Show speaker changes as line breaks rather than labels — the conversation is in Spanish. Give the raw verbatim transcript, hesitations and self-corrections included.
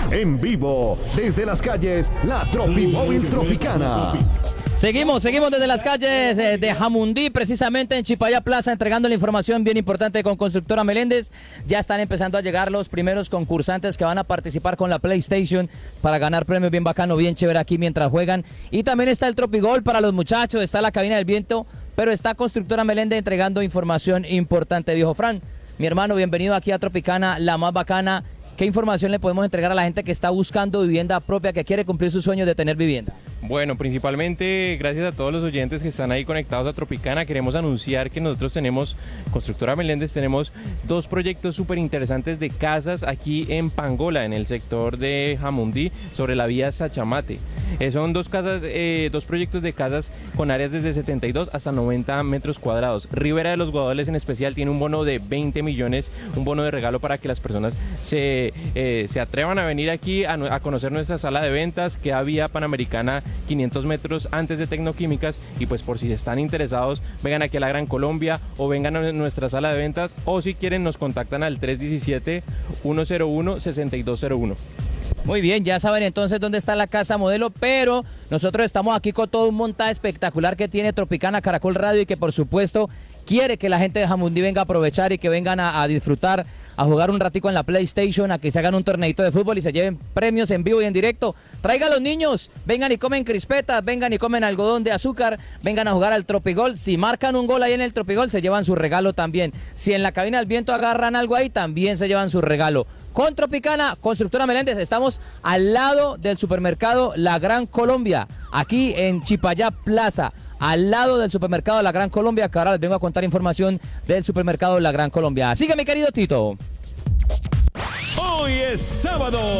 En vivo, desde las calles, la Tropimóvil Tropicana.
Seguimos, seguimos desde las calles eh, de Jamundí, precisamente en Chipaya Plaza, entregando la información bien importante con Constructora Meléndez. Ya están empezando a llegar los primeros concursantes que van a participar con la PlayStation para ganar premios bien bacano, bien chévere aquí mientras juegan. Y también está el Tropigol para los muchachos, está la cabina del viento, pero está Constructora Meléndez entregando información importante. Viejo Fran, mi hermano, bienvenido aquí a Tropicana, la más bacana. ¿Qué información le podemos entregar a la gente que está buscando vivienda propia, que quiere cumplir su sueño de tener vivienda?
Bueno, principalmente gracias a todos los oyentes que están ahí conectados a Tropicana, queremos anunciar que nosotros tenemos, Constructora Meléndez, tenemos dos proyectos súper interesantes de casas aquí en Pangola, en el sector de Jamundí, sobre la vía Sachamate. Eh, son dos casas, eh, dos proyectos de casas con áreas desde setenta y dos hasta noventa metros cuadrados. Ribera de los Guadoles en especial tiene un bono de veinte millones, un bono de regalo para que las personas se, eh, se atrevan a venir aquí a, a conocer nuestra sala de ventas, que da vía Panamericana quinientos metros antes de Tecnoquímicas, y pues por si están interesados, vengan aquí a la Gran Colombia o vengan a nuestra sala de ventas, o si quieren nos contactan al tres uno siete, uno cero uno, seis dos cero uno.
Muy bien, ya saben entonces dónde está la casa modelo, pero nosotros estamos aquí con todo un montaje espectacular que tiene Tropicana Caracol Radio y que por supuesto quiere que la gente de Jamundí venga a aprovechar y que vengan a, a disfrutar, a jugar un ratico en la PlayStation, a que se hagan un torneito de fútbol y se lleven premios en vivo y en directo. Traigan a los niños, vengan y comen crispetas, vengan y comen algodón de azúcar, vengan a jugar al Tropigol. Si marcan un gol ahí en el Tropigol, se llevan su regalo también. Si en la cabina del viento agarran algo ahí, también se llevan su regalo. Con Tropicana, Constructora Meléndez, estamos al lado del supermercado La Gran Colombia, aquí en Chipaya Plaza, al lado del supermercado La Gran Colombia, que ahora les vengo a contar información del supermercado La Gran Colombia. Sigue, mi querido Tito.
Hoy es sábado.